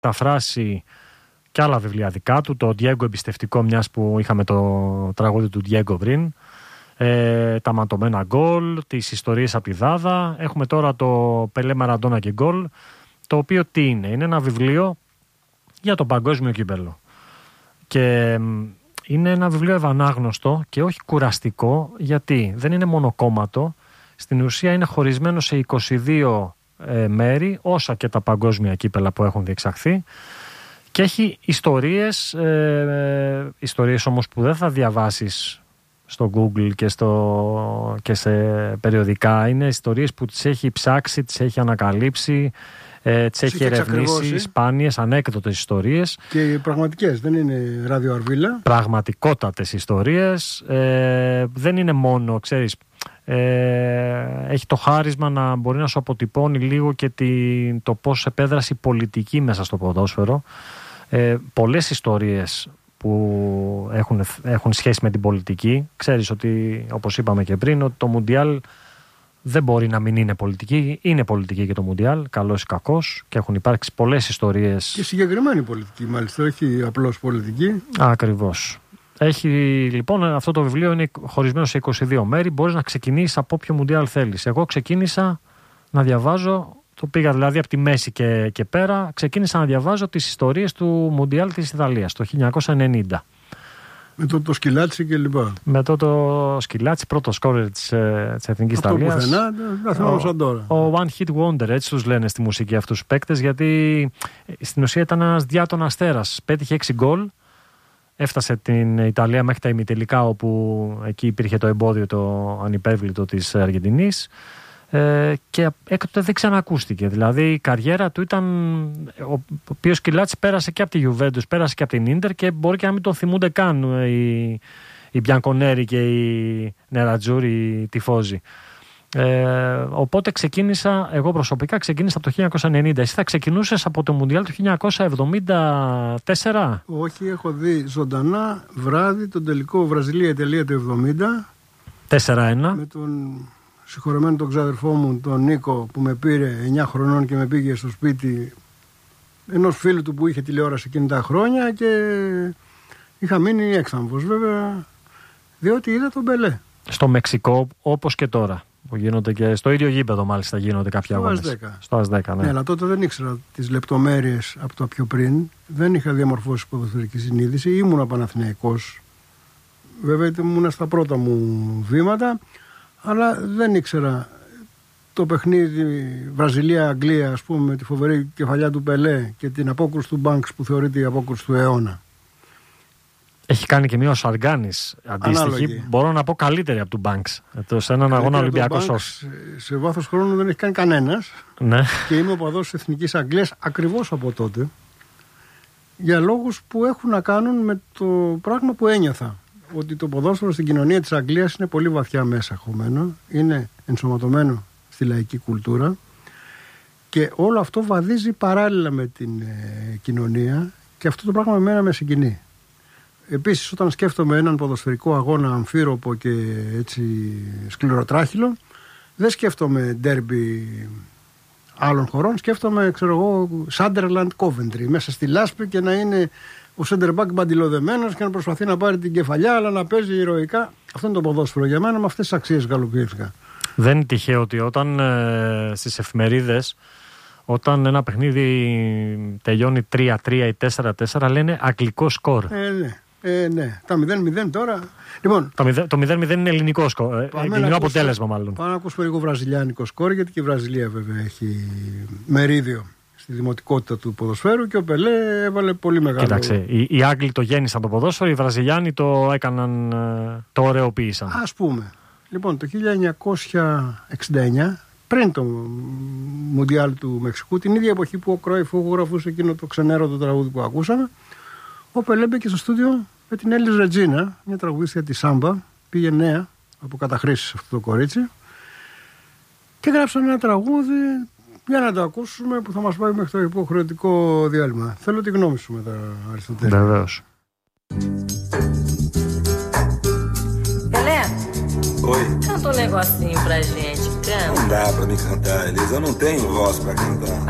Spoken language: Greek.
μεταφράσει και άλλα βιβλία δικά του, το Diego εμπιστευτικό, μιας που είχαμε το τραγούδι του Diego πριν, τα ματωμένα γκολ, τις ιστορίες από τη Δάδα. Έχουμε τώρα το Πελέ, Μαραντόνα και γκολ, το οποίο τι είναι? Είναι ένα βιβλίο για το παγκόσμιο κύπελλο. Και είναι ένα βιβλίο ευανάγνωστο και όχι κουραστικό, γιατί δεν είναι μονοκόμματο. Στην ουσία είναι χωρισμένο σε 22 μέρη, όσα και τα παγκόσμια κύπελλα που έχουν διεξαχθεί, και έχει ιστορίες, ιστορίες όμως που δεν θα διαβάσεις στο Google και σε περιοδικά. Είναι ιστορίες που τις έχει ψάξει, τις έχει ανακαλύψει, τις έχει ερευνήσει, σπάνιες, ανέκδοτες ιστορίες. Και πραγματικές, δεν είναι ραδιοαρβίλα. Πραγματικότατες ιστορίες. Δεν είναι μόνο, ξέρεις, έχει το χάρισμα να μπορεί να σου αποτυπώνει λίγο και το πώς επέδρασε η πολιτική μέσα στο ποδόσφαιρο. Πολλές ιστορίες που έχουν σχέση με την πολιτική. Ξέρεις ότι, όπως είπαμε και πριν, ότι το Μουντιάλ δεν μπορεί να μην είναι πολιτική. Είναι πολιτική και το Μουντιάλ, καλός ή κακός, και έχουν υπάρξει πολλές ιστορίες. Και συγκεκριμένη πολιτική, μάλιστα, όχι απλώς πολιτική. Ακριβώς. Έχει, λοιπόν, αυτό το βιβλίο είναι χωρισμένο σε 22 μέρη. Μπορείς να ξεκινήσεις από όποιο Μουντιάλ θέλεις. Εγώ ξεκίνησα να διαβάζω, το πήγα δηλαδή από τη μέση και πέρα, ξεκίνησα να διαβάζω τις ιστορίες του Μουντιάλ της Ιταλίας το 1990. Με το Σκυλάτσι και λοιπά. Με το Σκυλάτσι, πρώτο σκόρερ της Εθνικής Ιταλίας. Αυτό πουθενά, δεν θυμάμαι σαν τώρα. Ο One Hit Wonder, έτσι τους λένε στη μουσική αυτούς τους παίκτες, γιατί στην ουσία ήταν ένας διάτων αστέρας. Πέτυχε 6 γκολ. Έφτασε την Ιταλία μέχρι τα ημιτελικά, όπου εκεί υπήρχε το εμπόδιο το ανυπέρβλητο της Αργεντινής, και έκτοτε δεν ξανακούστηκε. Δηλαδή η καριέρα του ήταν, ο οποίος Σκυλάτσι πέρασε και από τη Γιουβέντους, πέρασε και από την Ίντερ, και μπορεί και να μην τον θυμούνται καν οι Μπιανκονέρι και οι Νερατζούρι, οι Τιφόζοι. Οπότε εγώ προσωπικά ξεκίνησα από το 1990. Εσύ θα ξεκινούσες από το Μουντιάλ του 1974? Όχι, έχω δει ζωντανά βράδυ τον τελικό Βραζιλία-Ιταλία του 70. 4-1. Με τον συγχωρεμένο τον ξαδερφό μου, τον Νίκο, που με πήρε 9 χρονών και με πήγε στο σπίτι ενός φίλου του που είχε τηλεόραση εκείνη τα χρόνια, και είχα μείνει έξαμβος, βέβαια, διότι είδα τον Πελέ. Στο Μεξικό, όπως και τώρα, που γίνονται και στο ίδιο γήπεδο, μάλιστα γίνονται κάποια αγώνες. Στο ΑΣ10, ναι. Αλλά τότε δεν ήξερα τις λεπτομέρειες από το πιο πριν. Δεν είχα διαμορφώσει ποδοσφαιρική συνείδηση. Ήμουνα Παναθηναϊκός. Βέβαια ήμουνα στα πρώτα μου βήματα, αλλά δεν ήξερα το παιχνίδι Βραζιλία-Αγγλία, ας πούμε, με τη φοβερή κεφαλιά του Πελέ και την απόκρουση του Μπάνξ, που θεωρείται η απόκρουση του αιώνα. Έχει κάνει και μία ο Σαργκάνης αντίστοιχη. Ανάλογη. Μπορώ να πω καλύτερη από του Μπάνξ. Σε έναν αγώνα Ολυμπιακός Όφης. Σε βάθος χρόνου δεν έχει κάνει κανένας. Ναι. Και είμαι οπαδός της Εθνικής Αγγλίας ακριβώς από τότε. Για λόγους που έχουν να κάνουν με το πράγμα που ένιωθα. Ότι το ποδόσφαιρο στην κοινωνία της Αγγλίας είναι πολύ βαθιά μέσα χωμένο. Είναι ενσωματωμένο στη λαϊκή κουλτούρα. Και όλο αυτό βαδίζει παράλληλα με την κοινωνία. Και αυτό το πράγμα εμένα με συγκινεί. Επίσης, όταν σκέφτομαι έναν ποδοσφαιρικό αγώνα αμφίροπο και έτσι σκληροτράχυλο, δεν σκέφτομαι ντέρμπι άλλων χωρών, σκέφτομαι, ξέρω εγώ, Sunderland Coventry, μέσα στη λάσπη, και να είναι ο center back μπαντιλοδεμένος και να προσπαθεί να πάρει την κεφαλιά, αλλά να παίζει ηρωικά. Αυτό είναι το ποδόσφαιρο για μένα, με αυτές τις αξίες καλοποιήθηκα. Δεν είναι τυχαίο ότι όταν στις εφημερίδες, όταν ένα παιχνίδι τελειώνει 3-3 ή 4-4, λένε αγγλικό σκορ. Ναι. Τα 0-0 τώρα. Λοιπόν, το 0-0 είναι ελληνικό σκορ. Ελληνικό αποτέλεσμα, μάλλον. Πάμε να ακούσουμε λίγο βραζιλιάνικο σκορ, γιατί και η Βραζιλία βέβαια έχει μερίδιο στη δημοτικότητα του ποδοσφαίρου, και ο Πελέ έβαλε πολύ μεγάλο. Κοίταξε, οι Άγγλοι το γέννησαν το ποδόσφαιρο, οι Βραζιλιάνοι το έκαναν, το ωραιοποίησαν. Ας πούμε. Λοιπόν, το 1969, πριν το Μουντιάλ του Μεξικού, την ίδια εποχή που ο Κρόιφ γραφούσε εκείνο το ξενέρωτο τραγούδι που ακούσαμε, ο Πελέ μπήκε στο στούντιο με την Έλλης Ρετζίνα, μια τραγουδίστρια της Σάμπα, πήγε νέα από καταχρήσεις αυτό το κορίτσι, και γράψαν ένα τραγούδι για να το ακούσουμε, που θα μας πάει μέχρι το υποχρεωτικό διάλειμμα. Θέλω τη γνώμη σου μετά, Αριστοτέλη. Βεβαίως. Pelé, Oi. canta um negocinho pra gente, canta. Não dá pra me cantar, Elisa. Eu não tenho voz pra cantar.